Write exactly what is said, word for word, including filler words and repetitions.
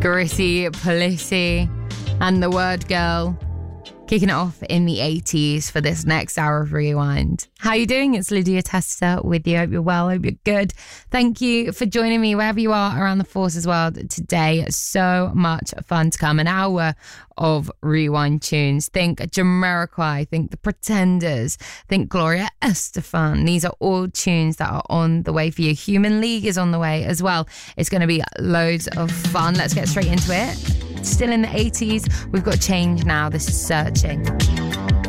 Gritty Polisi and The Word Girl. Kicking it off in the eighties for this next hour of Rewind. How are you doing? It's Lydia Testa with you. Hope you're well. Hope you're good. Thank you for joining me wherever you are around the Forces world today. So much fun to come. An hour of Rewind tunes. Think Jamiroquai, think The Pretenders, think Gloria Estefan. These are all tunes that are on the way for you. Human League is on the way as well. It's going to be loads of fun. Let's get straight into it. Still in the eighties, we've got Change Now. This is Searching.